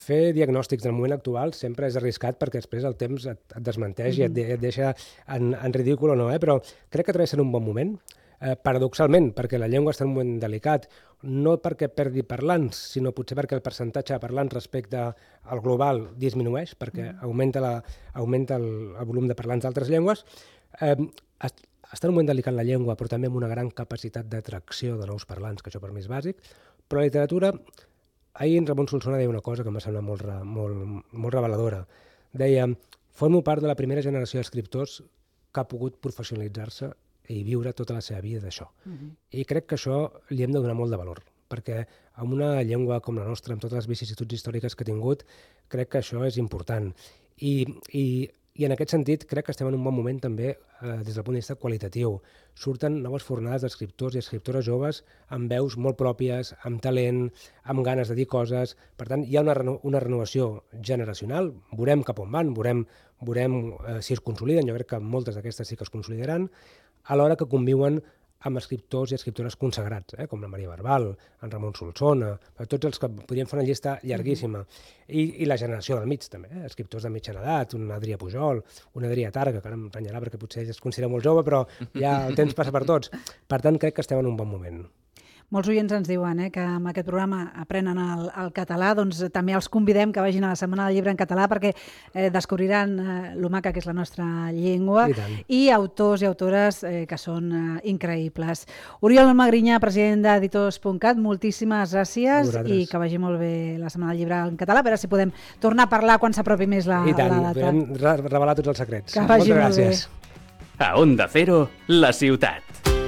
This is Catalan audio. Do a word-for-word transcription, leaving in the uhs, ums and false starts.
fer diagnòstics del moment actual sempre és arriscat perquè després el temps et, et desmenteix mm-hmm. i et, de, et deixa en, en ridícul o no, eh? Però crec que travessen un bon moment, eh, paradoxalment, perquè la llengua està en un moment delicat, no perquè perdi parlants, sinó potser perquè el percentatge de parlants respecte al global disminueix, perquè mm. augmenta, la, augmenta el, el volum de parlants d'altres llengües. Eh, està en un moment delicat la llengua, però també amb una gran capacitat d'atracció de nous parlants, que això per mi és bàsic, però la literatura... Ahir en Ramon Solsona deia una cosa que em va semblar molt, molt, molt reveladora. Deia, formo part de la primera generació d'escriptors que ha pogut professionalitzar-se i viure tota la seva vida d'això. Uh-huh. I crec que això li hem de donar molt de valor, perquè amb una llengua com la nostra, amb totes les vicissituds històriques que ha tingut, crec que això és important. I, i, i en aquest sentit crec que estem en un bon moment també eh, des del punt de vista qualitatiu. Surten noves fornades d'escriptors i escriptores joves amb veus molt pròpies, amb talent, amb ganes de dir coses. Per tant, hi ha una, reno una renovació generacional. Veurem cap on van, veurem, veurem eh, si es consoliden. Jo crec que moltes d'aquestes sí que es consolidaran, alhora que conviuen amb escriptors i escriptores consagrats, eh, com la Maria Barbal, en Ramon Solsona, tots els que podríem fer una llista llarguíssima. I, i la generació del mig, també, eh, escriptors de mitjana edat, un Adrià Pujol, un Adrià Targa, que ara em renyarà perquè potser es considera molt jove, però ja el temps passa per tots. Per tant, crec que estem en un bon moment. Molts oients ens diuen eh, que amb aquest programa aprenen el, el català, doncs també els convidem que vagin a la Setmana del Llibre en català perquè eh, descobriran eh, lo maca que és la nostra llengua i, i autors i autores eh, que són eh, increïbles. Oriol Magrinyà, president d'editors punt cat, moltíssimes gràcies i que vagi molt bé la Setmana del Llibre en català, a veure si podem tornar a parlar quan s'apropi més la, I tant, la data. I tant, podem revelar tots els secrets. Que vagi Moltes molt gràcies. bé. A Onda Cero, la ciutat.